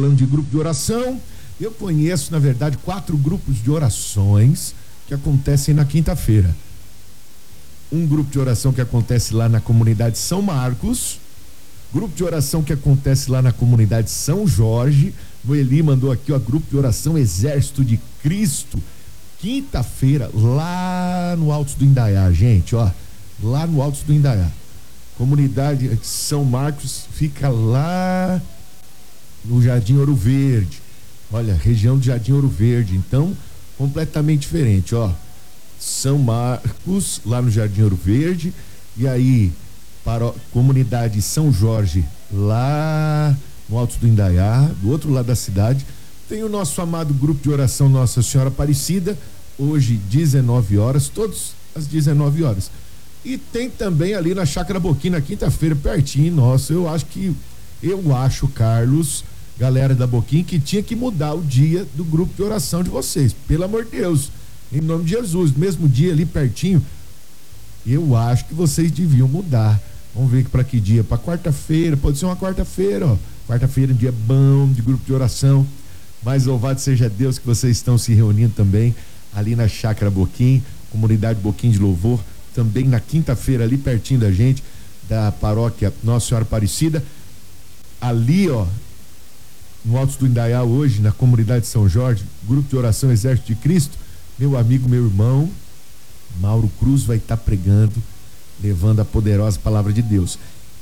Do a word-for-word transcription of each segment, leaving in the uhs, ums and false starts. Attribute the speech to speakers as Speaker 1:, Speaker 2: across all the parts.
Speaker 1: falando de grupo de oração. Eu conheço, na verdade, quatro grupos de orações que acontecem na quinta-feira. Um grupo de oração que acontece lá na comunidade São Marcos, grupo de oração que acontece lá na comunidade São Jorge. Noeli mandou aqui, ó, grupo de oração Exército de Cristo, quinta-feira, lá no Alto do Indaiá, gente, ó, lá no Alto do Indaiá. Comunidade São Marcos fica lá no Jardim Ouro Verde. Olha, região do Jardim Ouro Verde, então completamente diferente, ó. São Marcos, lá no Jardim Ouro Verde, e aí para a comunidade São Jorge, lá no Alto do Indaiá, do outro lado da cidade, tem o nosso amado grupo de oração Nossa Senhora Aparecida, hoje dezenove horas, todos às dezenove horas. E tem também ali na Chácara Boquim, na quinta-feira, pertinho. Nossa, eu acho que, eu acho, Carlos, galera da Boquim, que tinha que mudar o dia do grupo de oração de vocês, pelo amor de Deus, em nome de Jesus, mesmo dia ali pertinho, eu acho que vocês deviam mudar. Vamos ver para que dia, para quarta-feira, pode ser uma quarta-feira, ó, quarta-feira, um dia bom de grupo de oração, mas louvado seja Deus que vocês estão se reunindo também ali na Chácara Boquim, comunidade Boquim de Louvor, também na quinta-feira ali pertinho da gente, da paróquia Nossa Senhora Aparecida, ali, ó, no Alto do Indaiá hoje, na comunidade São Jorge, grupo de oração Exército de Cristo, meu amigo, meu irmão, Mauro Cruz vai estar tá pregando, levando a poderosa palavra de Deus.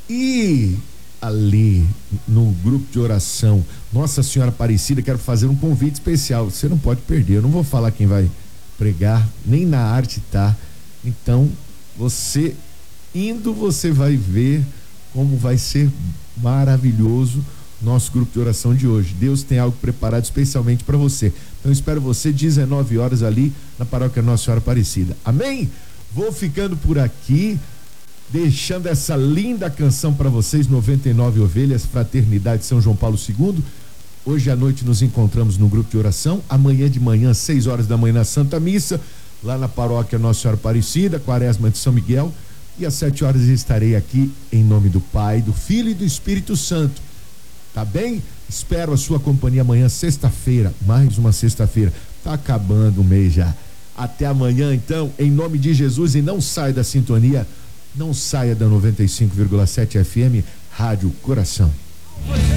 Speaker 1: E ali, no grupo de oração Nossa Senhora Aparecida, quero fazer um convite especial, você não pode perder, eu não vou falar quem vai pregar, nem na arte tá, então você indo, você vai ver como vai ser maravilhoso nosso grupo de oração de hoje. Deus tem algo preparado especialmente para você. Então espero você dezenove horas ali na paróquia Nossa Senhora Aparecida. Amém? Vou ficando por aqui, deixando essa linda canção para vocês, noventa e nove Ovelhas, Fraternidade São João Paulo segundo. Hoje à noite nos encontramos no grupo de oração. Amanhã de manhã, seis horas da manhã, na Santa Missa, lá na paróquia Nossa Senhora Aparecida, Quaresma de São Miguel. E às sete horas estarei aqui em nome do Pai, do Filho e do Espírito Santo. Tá bem? Espero a sua companhia amanhã, sexta-feira, mais uma sexta-feira. Tá acabando o mês já. Até amanhã, então, em nome de Jesus, e não saia da sintonia, não saia da noventa e cinco vírgula sete F M, Rádio Coração.